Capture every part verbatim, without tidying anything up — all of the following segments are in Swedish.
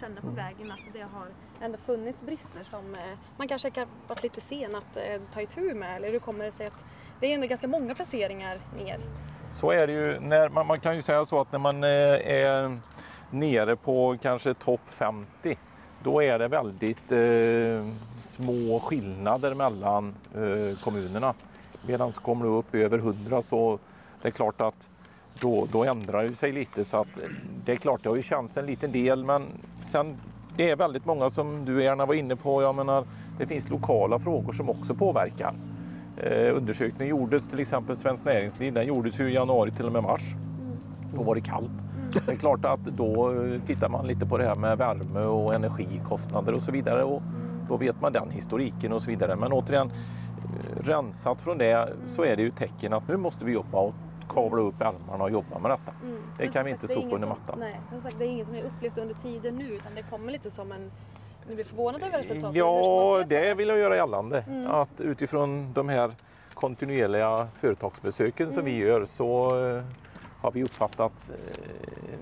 känner på vägen att det har ändå funnits brister som eh, man kanske har varit lite sen att eh, ta itu med? Eller hur kommer det sig att det är ändå ganska många placeringar ner? Så är det ju. När, man, man kan ju säga så att när man eh, är nere på kanske topp femtio, då är det väldigt eh, små skillnader mellan eh, kommunerna. Medan så kommer du upp över hundra, så det är klart att då, då ändrar det sig lite. Så att det är klart, det har ju känts en liten del, men sen det är väldigt många som du gärna var inne på. Jag menar, det finns lokala frågor som också påverkar. Eh, undersökningen gjordes till exempel Svenskt Näringsliv, den gjordes ju i januari till och med mars. Då var det kallt. Det är klart att då tittar man lite på det här med värme och energikostnader och så vidare, och då vet man den historiken och så vidare. Men återigen, rensat från det så är det ju tecken att nu måste vi jobba och kavla upp ärmarna och jobba med detta. Mm. Det kan vi inte sopa under mattan. Nej, som sagt, det är inget som är upplevt under tiden nu, utan det kommer lite som en... Ni blir förvånade över resultatet? Ja, det vill jag göra gällande. Mm. Att utifrån de här kontinuerliga företagsbesöken mm. som vi gör, så har vi uppfattat eh,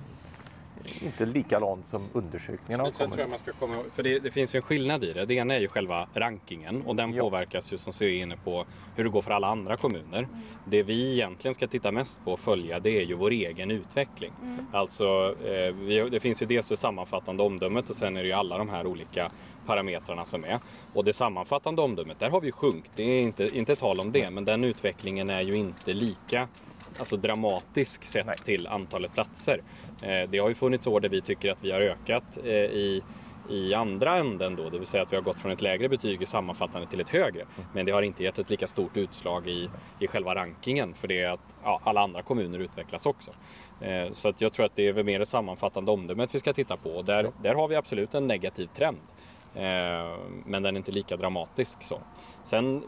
inte likadant som undersökningarna har kommit. Tror jag man ska komma, för det, det finns ju en skillnad i det. Det ena är ju själva rankingen, och den ja. påverkas ju, som ser inne på hur det går för alla andra kommuner. Mm. Det vi egentligen ska titta mest på och följa, det är ju vår egen utveckling. Mm. Alltså eh, vi, det finns ju dels det sammanfattande omdömet, och sen är det ju alla de här olika parametrarna som är. Och det sammanfattande omdömet, där har vi ju sjunkit. Det är inte, inte tal om det, men den utvecklingen är ju inte lika alltså dramatisk sett Nej. till antalet platser. Eh, det har ju funnits år där vi tycker att vi har ökat eh, i, i andra änden då, det vill säga att vi har gått från ett lägre betyg i sammanfattande till ett högre. Mm. Men det har inte gett ett lika stort utslag i, i själva rankingen, för det är att ja, alla andra kommuner utvecklas också. Eh, så att jag tror att det är väl mer det sammanfattande omdömet vi ska titta på, och där, där har vi absolut en negativ trend. Eh, men den är inte lika dramatisk så. Sen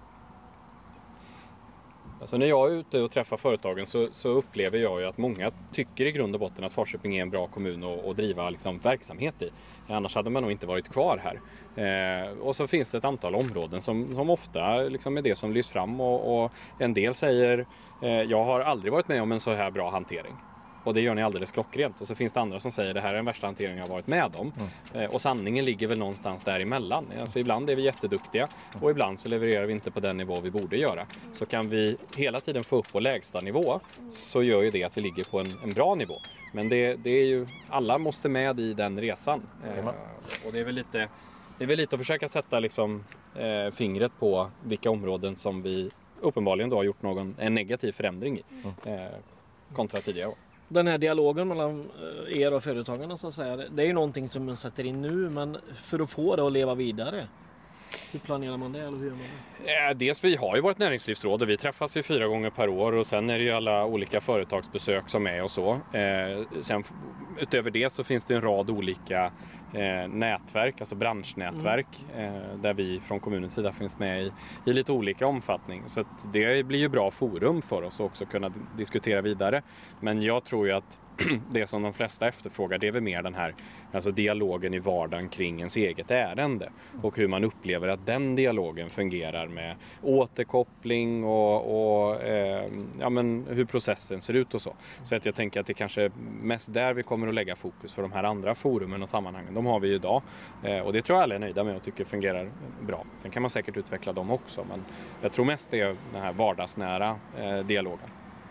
Alltså när jag är ute och träffar företagen så, så upplever jag ju att många tycker i grund och botten att Falköping är en bra kommun att, att driva liksom verksamhet i. Annars hade man nog inte varit kvar här. Eh, och så finns det ett antal områden som, som ofta liksom är det som lyfts fram. Och, och en del säger, eh, jag har aldrig varit med om en så här bra hantering. Och det gör ni alldeles klockrent. Och så finns det andra som säger det här är den värsta hanteringen jag har varit med om. Mm. Eh, och sanningen ligger väl någonstans däremellan. Alltså ibland är vi jätteduktiga och ibland så levererar vi inte på den nivå vi borde göra. Så kan vi hela tiden få upp vår lägsta nivå, så gör ju det att vi ligger på en, en bra nivå. Men det, det är ju, alla måste med i den resan. Eh, och det är väl lite, det är väl lite att försöka sätta liksom, eh, fingret på vilka områden som vi uppenbarligen då har gjort någon, en negativ förändring i. Eh, kontra tidigare år. Den här dialogen mellan er och företagarna så att säga, det är ju någonting som man sätter in nu, men för att få det att leva vidare, hur planerar man det eller hur gör man det? Dels vi har ju vårt näringslivsråd och vi träffas ju fyra gånger per år, och sen är det ju alla olika företagsbesök som är och så. Eh, sen utöver det så finns det en rad olika eh, nätverk, alltså branschnätverk mm. eh, där vi från kommunens sida finns med i, i lite olika omfattning. Så att det blir ju bra forum för oss att också kunna d- diskutera vidare. Men jag tror ju att det som de flesta efterfrågar, det är väl mer den här alltså dialogen i vardagen kring ens eget ärende och hur man upplever att den dialogen fungerar med återkoppling och, och eh, ja, men hur processen ser ut och så. Så att jag tänker att det kanske är mest där vi kommer att lägga fokus, för de här andra forumen och sammanhangen, de har vi ju idag. Eh, och det tror jag alla är nöjda med och tycker fungerar bra. Sen kan man säkert utveckla dem också, men jag tror mest det är den här vardagsnära eh, dialogen.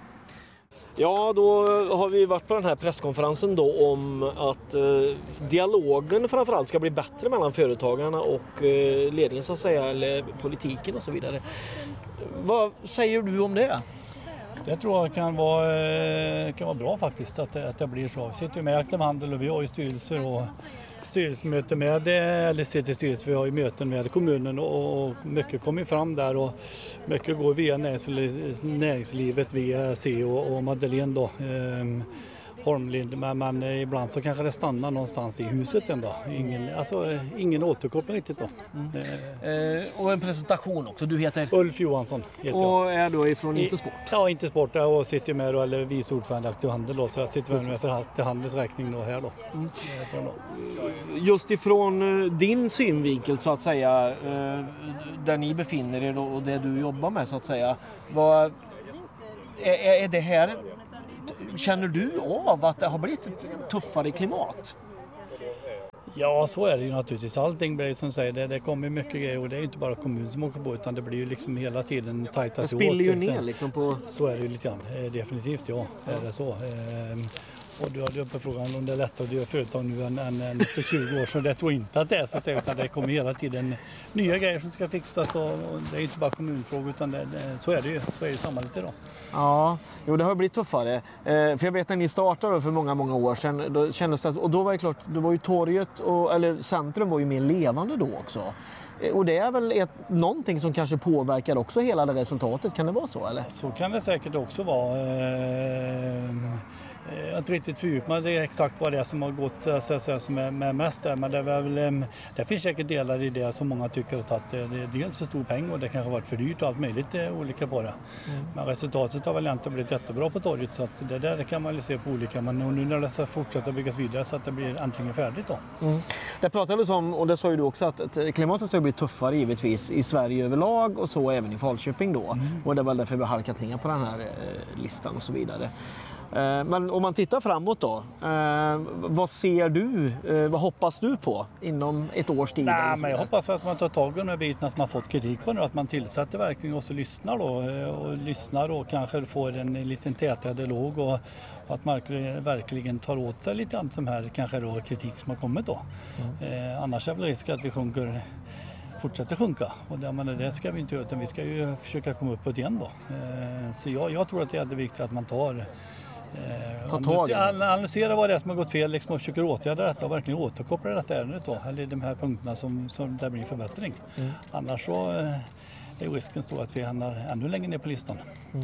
Ja, då har vi varit på den här presskonferensen då om att eh, dialogen framförallt ska bli bättre mellan företagarna och eh, ledningen så att säga, eller politiken och så vidare. Vad säger du om det? Det tror jag kan vara, kan vara bra faktiskt att det, att det blir så. Vi sitter ju med Aktiv Handel och vi har ju styrelser och styrelsemöten med, eller sitter i styrelser, vi har ju möten med kommunen och, och mycket kommer fram där och mycket går via näringslivet, via C E O och Madeleine då, eh, Holmlind, men, men ibland så kanske det stannar någonstans i huset ändå. Ingen, alltså, ingen återkoppling riktigt då. Mm. Eh, och en presentation också. Du heter? Ulf Johansson heter och jag. är då ifrån Intersport? Ja, Intersport och sitter med då, eller vice ordförande Aktiv Handel då, så jag sitter med för Aktiv Handels räkning då här då. Mm. Just ifrån din synvinkel så att säga, där ni befinner er och det du jobbar med så att säga, vad är, är det här, känner du av att det har blivit ett tuffare klimat? Ja, så är det ju naturligtvis. Allting blir som säger, det, det kommer mycket grejer och det är ju inte bara kommunen som åker på utan det blir ju liksom hela tiden tajtas Det åt. spiller ju ner liksom på... Så, så är det ju lite grann, eh, definitivt ja, är det så. Eh, och du hade uppe frågan om det är lättare att driva företag nu än, än, än för tjugo år sedan. Det tror jag inte att det är så att säga, utan det kommer hela tiden nya grejer som ska fixas och, och det är ju inte bara kommunfrågor utan det, det, så är det ju, så är det samhället idag. Ja, jo, det har blivit tuffare. Eh, för jag vet när ni startade för många, många år sedan, då kändes det, och då var det klart, då var ju torget, och, eller centrum var ju mer levande då också. Eh, och det är väl ett, någonting som kanske påverkar också hela det resultatet, kan det vara så eller? Så kan det säkert också vara. Eh, Jag har inte riktigt fördjupat det exakt vad det är som har gått så att säga, som är med mest där, men det, är väl, det finns säkert delar i det som många tycker att det är dels för stor pengar och det kanske har varit för dyrt och allt möjligt olika på det. Mm. Men resultatet har väl inte blivit jättebra på torget så att det där kan man ju se på olika, men nu när det ska fortsätta byggas vidare så att det blir äntligen färdigt då. Mm. Det pratades om, och det sa ju du också, att klimatet har blivit tuffare givetvis i Sverige överlag och så även i Falköping då. Mm. Och det är väl därför vi har halkat ner på den här eh, listan och så vidare. Men om man tittar framåt då, eh, vad ser du, eh, vad hoppas du på inom ett års tid? Nej, men jag hoppas att man tar tag i de här bitarna som man fått kritik på nu, att man tillsätter verkligen och så lyssnar då och lyssnar och kanske får en liten tätare dialog och att man verkligen tar åt sig lite annat som här kanske då kritik som har kommit då. Mm. Eh, annars är väl risk att vi sjunker fortsätter sjunka och det, men det ska vi inte göra utan vi ska ju försöka komma upp på det igen då. Eh, så jag, jag tror att det är viktigt att man tar Eh, analysera, analysera vad det är som har gått fel liksom, och försöker åtgärda detta och verkligen återkoppla detta ärendet då, eller de här punkterna som, som där blir förbättring. Mm. Annars så eh, är risken stor att vi hamnar ännu längre ner på listan. Mm.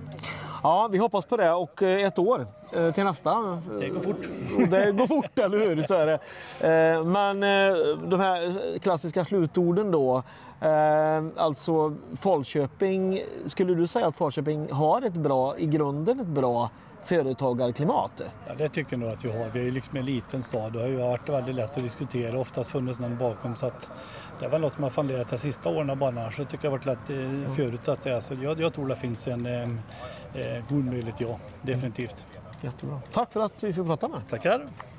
Ja, vi hoppas på det och ett år eh, till nästa. Det går fort. Och det går fort, eller hur? Så är det. Eh, men eh, de här klassiska slutorden då, eh, alltså Falköping, skulle du säga att Falköping har ett bra, i grunden ett bra företagarklimat? Ja, det tycker jag nog att vi har. Vi är liksom en liten stad och det har ju varit väldigt lätt att diskutera. Oftast funnits någon bakom så att det var något som har funderat de sista åren bara så tycker jag har varit lätt eh, förut så att säga. Så jag, jag tror det finns en eh, god möjlighet, ja. Definitivt. Jättebra. Tack för att vi fick prata med. Tackar.